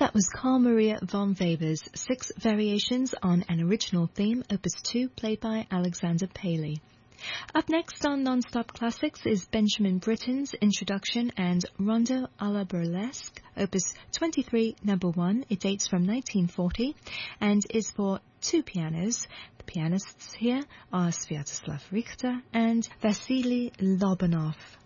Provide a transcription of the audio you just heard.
That was Carl Maria von Weber's 6 Variations on an Original Theme, Opus 2, played by Alexander Paley. Up next on Non-Stop Classics is Benjamin Britten's Introduction and Rondo a la Burlesque, Opus 23, number 1. It dates from 1940 and is for 2 pianos. The pianists here are Sviatoslav Richter and Vasily Lobanov.